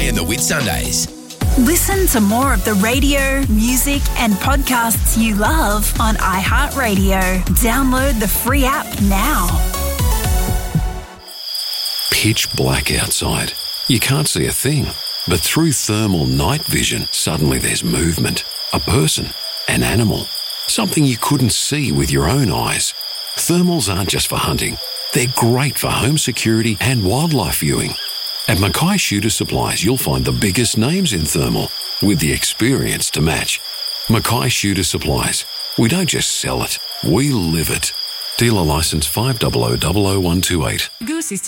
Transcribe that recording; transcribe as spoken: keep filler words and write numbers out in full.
Mackay and the Whitsundays. Listen to more of the radio, music and podcasts you love on iHeartRadio. Download the free app now. Pitch black outside. You can't see a thing. But through thermal night vision, suddenly there's movement. A person, an animal, something you couldn't see with your own eyes. Thermals aren't just for hunting. They're great for home security and wildlife viewing. At Mackay Shooter Supplies, you'll find the biggest names in thermal with the experience to match. Mackay Shooter Supplies. We don't just sell it, we live it. Dealer licence five zero zero zero zero one two eight. Goose is